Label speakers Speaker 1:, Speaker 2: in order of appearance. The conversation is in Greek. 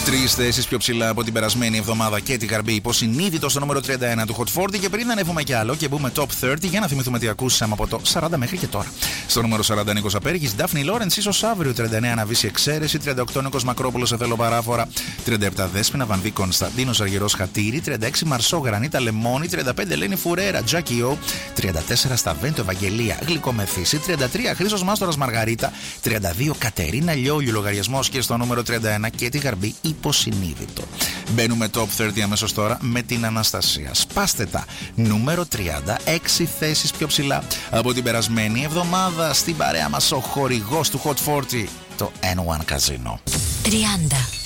Speaker 1: Τρεις θέσεις πιο ψηλά από την περασμένη εβδομάδα και την Γαρμπή υποσυνείδητο στο νούμερο 31 του Hot 40. Και πριν ανέβουμε κι άλλο και μπούμε top 30, για να θυμηθούμε τι ακούσαμε από το 40 μέχρι και τώρα. Στο νούμερο 40 Νίκος Απέργης, Daphne Lawrence, ίσως αύριο. 39 Αναβίση Εξαίρεση, 38 Νίκος Μακρόπουλος, Σε θέλω παράφορα. 37 Δέσποινα Βανδί Κωνσταντίνος Αργυρός Χατήρι, 36 Μαρσό Γρανίτα Λεμόνι, 35 Ελένη Φουρέρα Τζάκι Ο, 34 Σταβέντο Ευαγγελία Γλυκομεθύση, 33 Χρήστος Μάστορας Μαργαρίτα, 32 Κατερίνα Λιόλιου λογαριασμός και στο νούμερο 31 και τη Γαρμπή υποσυνείδητο. Μπαίνουμε top 30 αμέσως τώρα με την Αναστασία. Σπάστε τα. Νούμερο 30, 6 θέσεις πιο ψηλά από την περασμένη εβδομάδα. Στην παρέα μας ο χορηγός του Hot 40, το N1 Casino.
Speaker 2: 30.